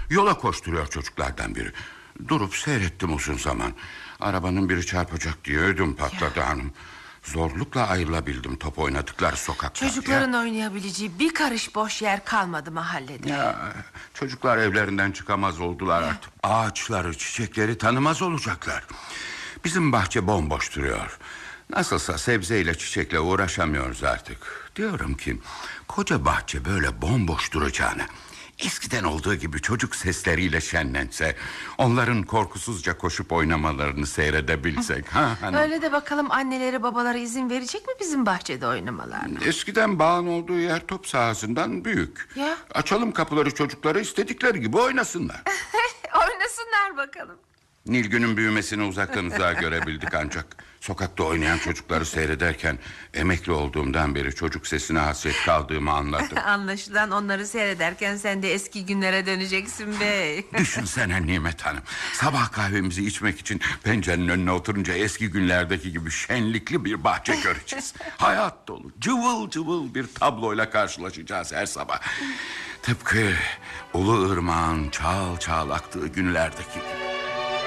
Yola koşturuyor çocuklardan biri. Durup seyrettim uzun zaman. Arabanın biri çarpacak diye ödüm patladı hanım. Zorlukla ayrılabildim top oynadıkları sokakta. Çocukların oynayabileceği bir karış boş yer kalmadı mahallede. Ya, çocuklar evlerinden çıkamaz oldular artık. Ağaçları, çiçekleri tanımaz olacaklar. Bizim bahçe bomboş duruyor. Nasılsa sebzeyle çiçekle uğraşamıyoruz artık. Diyorum ki koca bahçe böyle bomboş duracağına eskiden olduğu gibi çocuk sesleriyle şenlense, onların korkusuzca koşup oynamalarını seyredebilsek. Öyle de bakalım anneleri babaları izin verecek mi bizim bahçede oynamalarına? Eskiden bağın olduğu yer top sahasından büyük. Ya? Açalım kapıları, çocukları istedikleri gibi oynasınlar. Oynasınlar bakalım. Nilgün'ün büyümesini uzaktan uzağa görebildik ancak. Sokakta oynayan çocukları seyrederken emekli olduğumdan beri çocuk sesine hasret kaldığımı anladım. Anlaşılan onları seyrederken sen de eski günlere döneceksin bey. Düşünsene Nimet Hanım, sabah kahvemizi içmek için pencerenin önüne oturunca eski günlerdeki gibi şenlikli bir bahçe göreceğiz. Hayat dolu, cıvıl cıvıl bir tabloyla karşılaşacağız her sabah. Tıpkı Ulu Irmak'ın çağıl çağıl aktığı günlerdeki gibi.